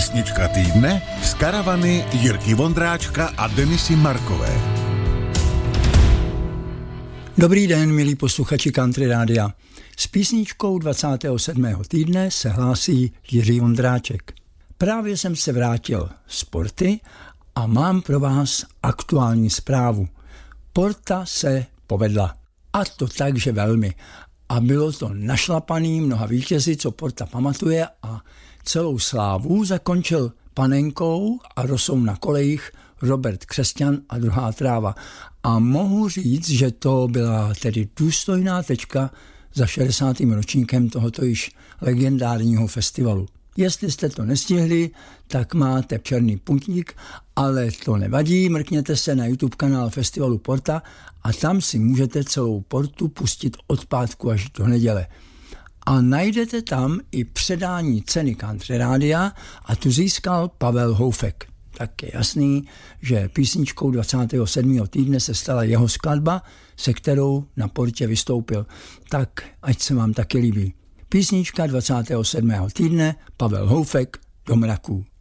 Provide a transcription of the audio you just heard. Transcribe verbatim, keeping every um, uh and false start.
Písnička týdne z karavany Jirky Vondráčka a Denisy Markové. Dobrý den, milí posluchači Country Rádia. S písničkou dvacátého sedmého týdne se hlásí Jiří Vondráček. Právě jsem se vrátil z Porty a mám pro vás aktuální zprávu. Porta se povedla. A to tak, že velmi. A bylo to našlapaný mnoha vítězi, co Porta pamatuje, a celou slávu zakončil panenkou a rosou na kolejích Robert Křesťan a Druhá tráva. A mohu říct, že to byla tedy důstojná tečka za šedesátým ročníkem tohoto již legendárního festivalu. Jestli jste to nestihli, tak máte černý puntík, ale to nevadí, mrkněte se na YouTube kanál Festivalu Porta a tam si můžete celou Portu pustit od pátku až do neděle. A najdete tam i předání ceny Country Rádia a tu získal Pavel Houfek. Tak je jasný, že písničkou dvacátého sedmého týdne se stala jeho skladba, se kterou na Portě vystoupil. Tak ať se vám taky líbí. Písnička dvacátého sedmého týdne, Pavel Houfek, Do mraků.